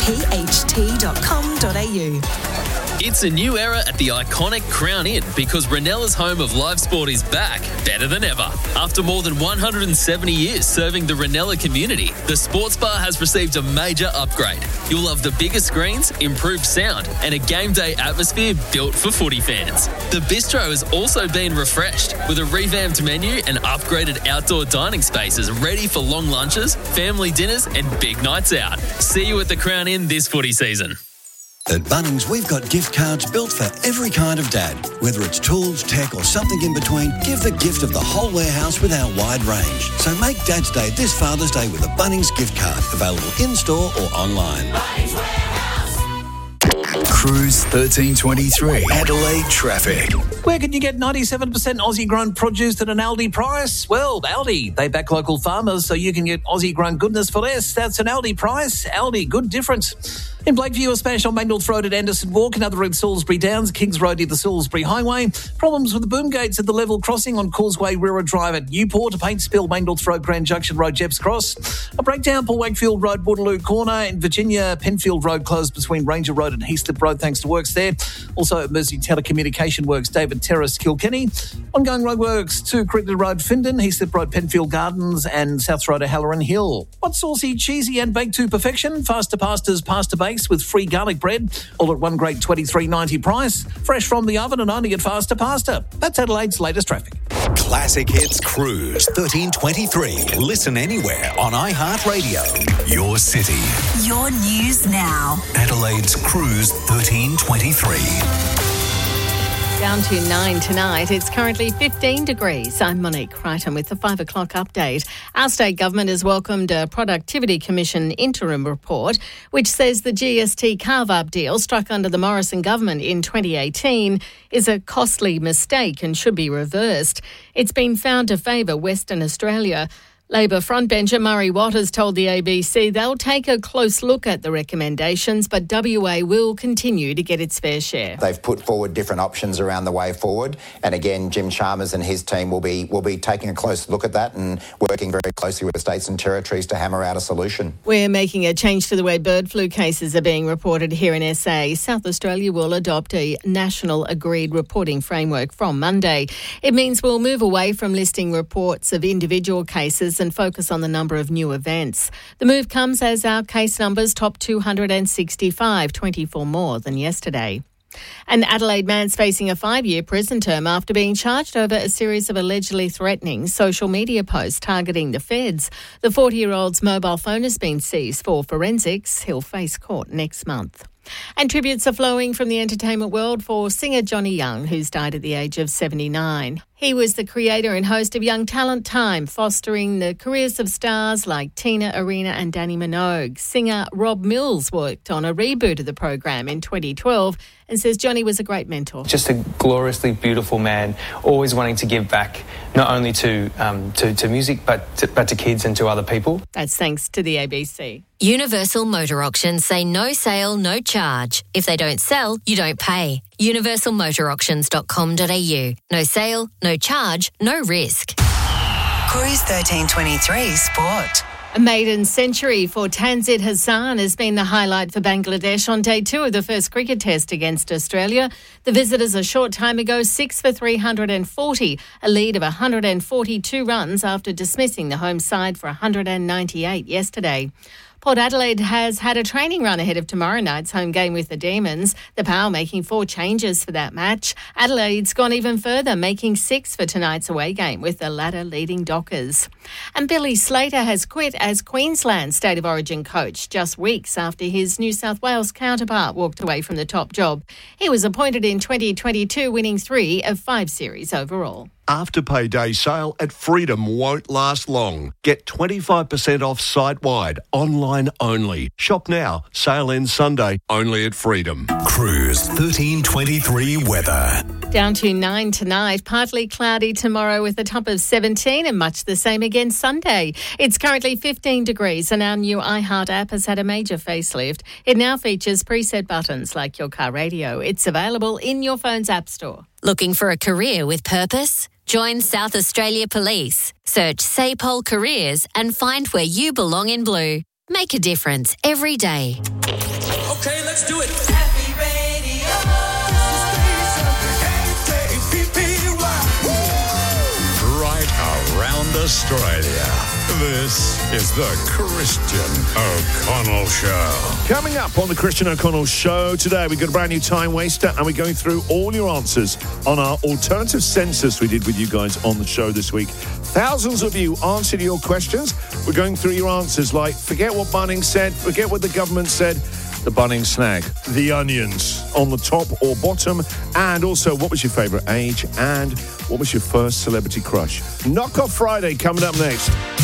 It's a new era at the iconic Crown Inn because Ranella's home of live sport is back, better than ever. After more than 170 years serving the Ranella community, the sports bar has received a major upgrade. You'll love the bigger screens, improved sound, and a game day atmosphere built for footy fans. The bistro has also been refreshed with a revamped menu and upgraded outdoor dining spaces ready for long lunches, family dinners, and big nights out. See you at the Crown Inn this footy season. At Bunnings, we've got gift cards built for every kind of dad. Whether it's tools, tech or something in between, give the gift of the whole warehouse with our wide range. So make Dad's Day this Father's Day with a Bunnings gift card, available in-store or online. Bunnings Warehouse. Cruise 1323. Adelaide traffic. Where can you get 97% Aussie-grown produce at an Aldi price? Well, Aldi. They back local farmers so you can get Aussie-grown goodness for less. That's an Aldi price. Aldi, good difference. In Blakeview, a smash on Maindorf Road at Anderson Walk, another route Salisbury Downs, Kings Road near the Salisbury Highway. Problems with the boom gates at the level crossing on Causeway Wirra Drive at Newport. A paint spill, Maindorf Road, Grand Junction Road, Jepps Cross. A breakdown, Paul Wakefield Road, Waterloo Corner. In Virginia, Penfield Road closed between Ranger Road and Heaslip Road thanks to works there. Also at Mersey Telecommunication Works, David Terrace, Kilkenny. Ongoing roadworks to Crittenden Road, Findon, Heaslip Road, Penfield Gardens and South Road, Halloran Hill. What's saucy, cheesy and baked to perfection? Faster Pasta's Pasta Bakes with free garlic bread, all at one great $23.90 price. Fresh from the oven and only at Faster Pasta. That's Adelaide's latest traffic. Classic Hits Cruise 1323. Listen anywhere on iHeartRadio. Your city. Your news now. Adelaide's Cruise 1323. Down to 9 tonight. It's currently 15 degrees. I'm Monique Crichton with the 5 o'clock update. Our state government has welcomed a Productivity Commission interim report, which says the GST carve-up deal struck under the Morrison government in 2018 is a costly mistake and should be reversed. It's been found to favour Western Australia. Labor frontbencher Murray Waters told the ABC they'll take a close look at the recommendations, but WA will continue to get its fair share. They've put forward different options around the way forward, and again, Jim Chalmers and his team will be taking a close look at that and working very closely with the states and territories to hammer out a solution. We're making a change to the way bird flu cases are being reported here in SA. South Australia will adopt a national agreed reporting framework from Monday. It means we'll move away from listing reports of individual cases and focus on the number of new events. The move comes as our case numbers top 265, 24 more than yesterday. An Adelaide man's facing a 5-year prison term after being charged over a series of allegedly threatening social media posts targeting the feds. The 40-year-old's mobile phone has been seized for forensics. He'll face court next month. And tributes are flowing from the entertainment world for singer Johnny Young, who's died at the age of 79. He was the creator and host of Young Talent Time, fostering the careers of stars like Tina Arena and Danny Minogue. Singer Rob Mills worked on a reboot of the program in 2012 and says Johnny was a great mentor. Just a gloriously beautiful man, always wanting to give back not only to music but to kids and to other people. That's thanks to the ABC. Universal Motor Auctions say no sale, no charge. If they don't sell, you don't pay. universalmotorauctions.com.au. No sale, no charge, no risk. Cruise 1323 Sport. A maiden century for Tanzit Hassan has been the highlight for Bangladesh on day 2 of the first cricket test against Australia. The visitors a short time ago 6 for 340, a lead of 142 runs after dismissing the home side for 198 yesterday. Port Adelaide has had a training run ahead of tomorrow night's home game with the Demons, the Power making 4 changes for that match. Adelaide's gone even further, making 6 for tonight's away game, with the latter leading Dockers. And Billy Slater has quit as Queensland State of Origin coach just weeks after his New South Wales counterpart walked away from the top job. He was appointed in 2022, winning 3 of 5 series overall. Afterpay Day sale at Freedom won't last long. Get 25% off site-wide, online only. Shop now. Sale ends Sunday, only at Freedom. Cruise 1323 weather. Down to 9 tonight, partly cloudy tomorrow with a top of 17 and much the same again Sunday. It's currently 15 degrees and our new iHeart app has had a major facelift. It now features preset buttons like your car radio. It's available in your phone's app store. Looking for a career with purpose? Join South Australia Police. Search SAPOL Careers and find where you belong in blue. Make a difference every day. Okay, let's do it. Happy Radio. Right around Australia. This is the Christian O'Connell Show. Coming up on the Christian O'Connell Show today, we've got a brand new time waster and we're going through all your answers on our alternative census we did with you guys on the show this week. Thousands of you answered your questions. We're going through your answers like forget what Bunnings said, forget what the government said, the Bunnings snag, the onions on the top or bottom, and also what was your favourite age and what was your first celebrity crush. Knock Off Friday coming up next.